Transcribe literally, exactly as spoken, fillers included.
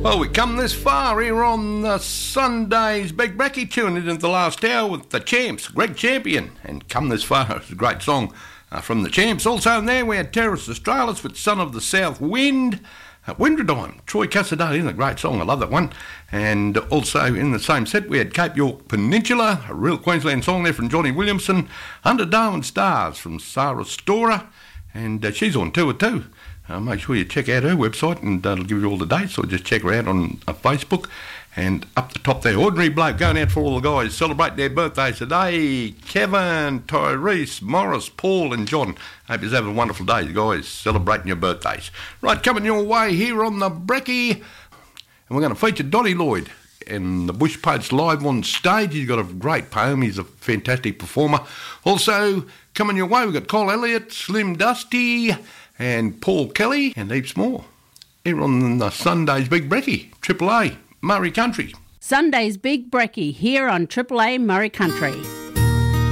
Well, we come this far here on the Sunday's Big Brekkie, tuning into the last hour with the Champs, Greg Champion, and Come This Far. It's a great song uh, from the Champs. Also in there we had Terrace Australis with Son of the South Wind, uh, Windradime, Troy Casadale, a great song, I love that one. And also in the same set we had Cape York Peninsula, a real Queensland song there from Johnny Williamson, Under Darwin Stars from Sarah Storer, and uh, she's on tour too. Uh, make sure you check out her website and uh, it'll give you all the dates, or just check her out on uh, Facebook. And up the top there, Ordinary Bloke, going out for all the guys celebrating their birthdays today. Kevin, Tyrese, Morris, Paul and John. Hope you're having a wonderful day, guys, celebrating your birthdays. Right, coming your way here on the Brekkie. And we're going to feature Donnie Lloyd and the Bush Poets live on stage. He's got a great poem. He's a fantastic performer. Also, coming your way, we've got Cole Elliott, Slim Dusty, and Paul Kelly, and heaps more. Here on the Sunday's Big Brekkie, Triple A, Murray Country. Sunday's Big Brekkie, here on Triple A Murray Country.